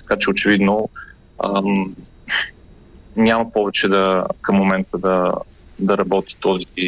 Така че очевидно няма повече към момента да работи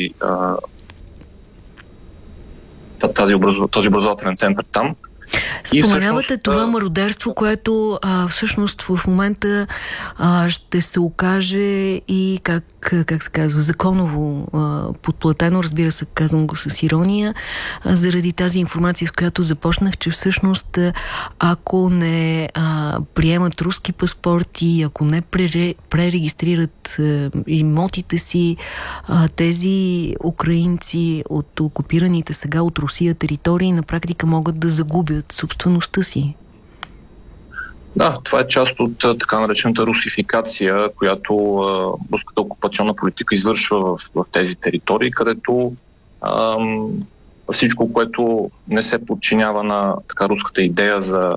този образователен център там. Споменавате това мародерство, което всъщност в момента ще се окаже и как се казва, законово подплатено, разбира се, казвам го с ирония, заради тази информация, с която започнах, че всъщност ако не приемат руски паспорти, ако не пререгистрират имотите си, тези украинци от окупираните сега от Русия територии на практика могат да загубят собствеността си. Да, това е част от така наречената русификация, която руската окупационна политика извършва в тези територии, където всичко, което не се подчинява на така руската идея за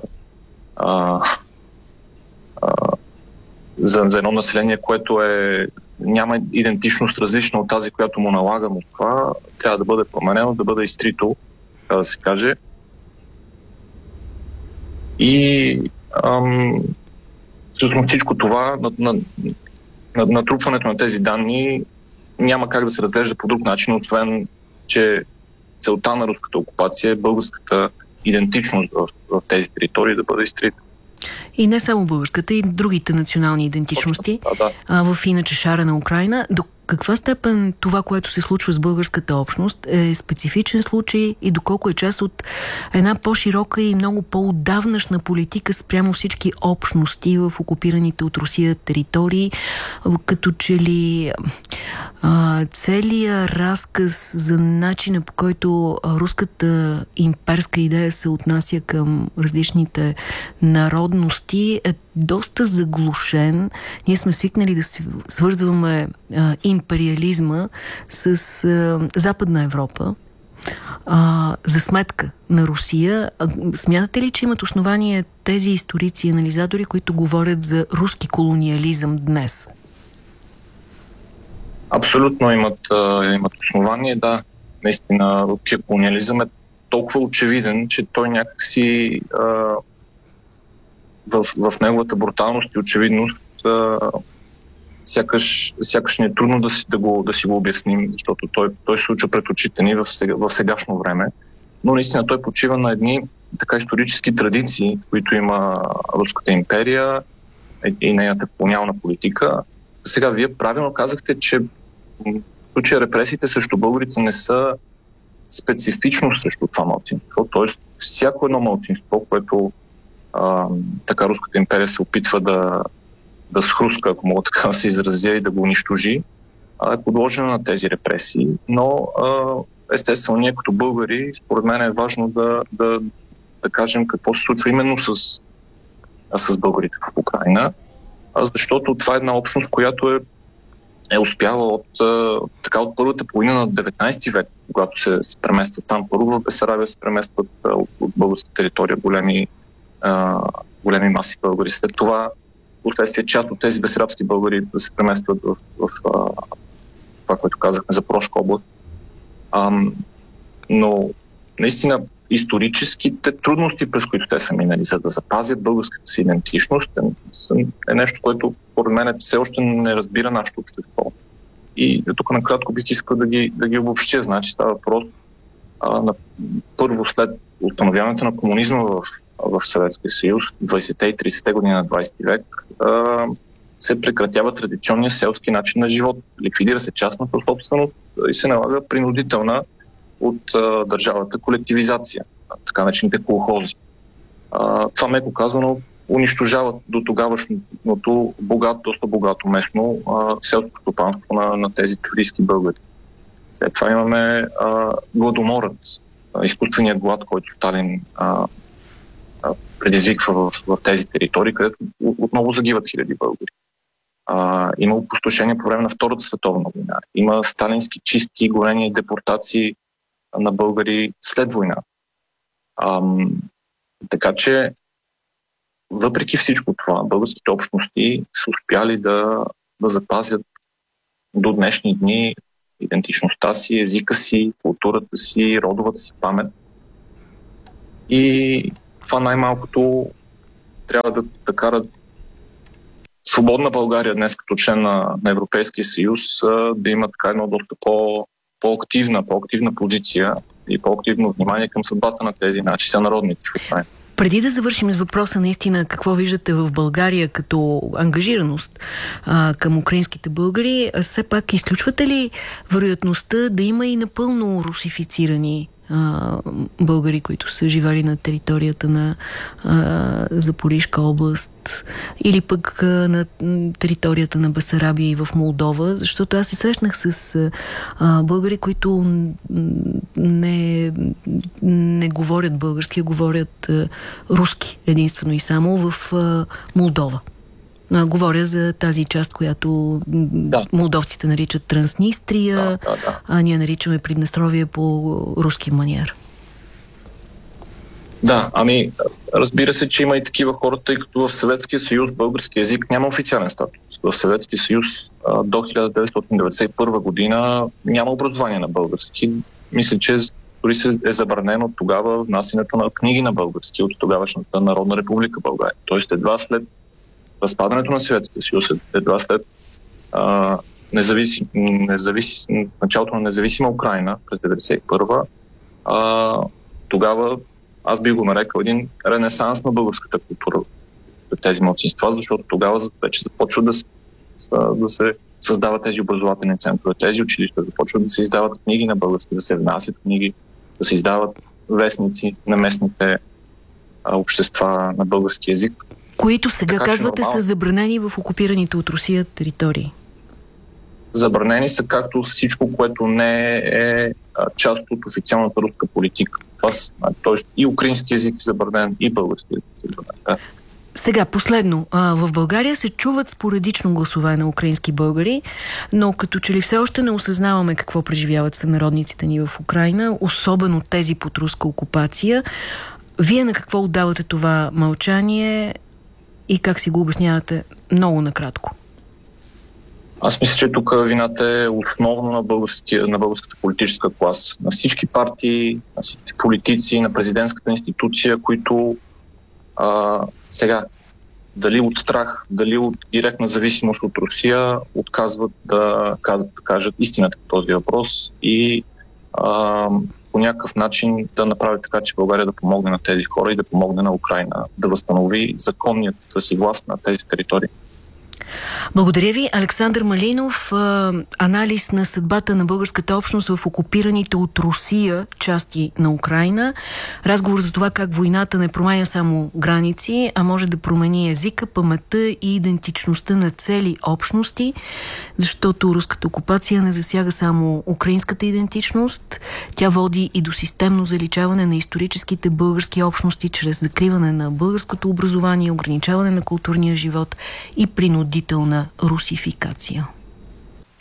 едно население, което няма идентичност различна от тази, която му налага Москва, трябва да бъде променено, да бъде изтрито, така да се каже. И всъщност всичко това, натрупването на тези данни няма как да се разглежда по друг начин, освен, че целта на руската окупация е българската идентичност в тези територии да бъде изтрита. И не само българската, и другите национални идентичности в иначе шарена Украйна. До каква степен това, което се случва с българската общност, е специфичен случай и доколко е част от една по-широка и много по-отдавнашна политика спрямо всички общности в окупираните от Русия територии, като че ли целият разказ за начина, по който руската имперска идея се отнася към различните народности, е доста заглушен. Ние сме свикнали да свързваме империализма с Западна Европа за сметка на Русия. Смятате ли, че имат основание тези историци и анализатори, които говорят за руски колониализъм днес? Абсолютно имат основание, да. Наистина, руския колониализъм е толкова очевиден, че той някакси в неговата бруталност и очевидност сякаш ни е трудно да си го обясним, защото той се случва пред очите ни в сегашно време. Но наистина той почива на едни така исторически традиции, които има Руската империя и нейната колониална политика. Сега вие правилно казахте, че в случая репресиите срещу българите не са специфично срещу това малцинство. Тоест всяко едно малцинство, което така Руската империя се опитва да схруска, ако мога така да се изразя, и да го унищожи, е подложена на тези репресии. Но естествено ние като българи, според мен е важно да кажем какво се случва именно с българите в Украйна, защото това е една общност, която е успяла от първата половина на 19 век, когато се преместват там. Първо в Бесарабия се преместват от българска територия големи маси българи. След това, последствие, част от тези бесарабски българи да се преместват в това, което казахме за Запорожка област. Но наистина историческите трудности, през които те са минали, за да запазят българската си идентичност, е нещо, което поред мен все още не разбира нашето общество. И тук накратко бих искал да ги обобщя. Значи става въпрос първо след установяването на комунизма в Съветския съюз, 20-те и 30-те години на 20 век, се прекратява традиционния селски начин на живот. Ликвидира се частната собственост и се налага принудителна от държавата колективизация, така начините колхози. Това, меко казано, унищожава до тогавашното доста богато местно селско стопанство на тези трудийски българи. След това имаме гладоморът, изкуственият глад, който Сталин предизвиква в тези територии, където отново загиват хиляди българи. Има опустошение по време на Втората световна война. Има сталински чистки, големи депортации на българи след война. Така че, въпреки всичко това, българските общности са успяли да запазят до днешни дни идентичността си, езика си, културата си, родовата си памет. И това най-малкото трябва да карат свободна България днес като член на Европейския съюз да има така едно доста по-активна позиция и по-активно внимание към съдбата на тези наши сънародници в Украйна. Преди да завършим с въпроса наистина какво виждате в България като ангажираност към украинските българи, все пак изключвате ли вероятността да има и напълно русифицирани българи, които са живали на територията на Запорижка област или пък на територията на Басарабия и в Молдова, защото аз се срещнах с българи, които не говорят български, а говорят руски единствено и само в Молдова. Говоря за тази част, която молдовците наричат Транснистрия, а ние наричаме Приднестровие по руски маниер. Да, разбира се, че има и такива хора, тъй като в Съветския съюз български език няма официален статус. В Съветския съюз до 1991 година няма образование на български. Мисля, че дори е забранено от тогава внасянето на книги на български от тогавашната Народна република България. Тоест едва след разпадането на Съветския съюз, едва след началото на независима Украйна през 1991, тогава аз би го нарекал един ренесанс на българската култура за тези малцинства, защото тогава вече започва да се създават тези образователни центрове, тези училища, започват да се издават книги на български, да се внасят книги, да се издават вестници на местните общества на български език. Които сега, казвате, са забранени в окупираните от Русия територии. Забранени са както всичко, което не е част от официалната руска политика. Тоест и украински език е забранен, и български език е забранен. Да. Сега, последно, в България се чуват споредично гласове на украински българи, но като че ли все още не осъзнаваме какво преживяват сънародниците ни в Украйна, особено тези под руска окупация. Вие на какво отдавате това мълчание и как си го обяснявате много накратко? Аз мисля, че тук вината е основно на българската политическа класа. На всички партии, на всички политици, на президентската институция, които сега дали от страх, дали от директна зависимост от Русия отказват да кажат истината по този въпрос и по някакъв начин да направи така, че България да помогне на тези хора и да помогне на Украйна да възстанови законната си власт на тези територии. Благодаря ви. Александър Малинов, анализ на съдбата на българската общност в окупираните от Русия части на Украйна. Разговор за това как войната не променя само граници, а може да промени езика, паметта и идентичността на цели общности, защото руската окупация не засяга само украинската идентичност. Тя води и до системно заличаване на историческите български общности чрез закриване на българското образование, ограничаване на културния живот и принудителна русификация.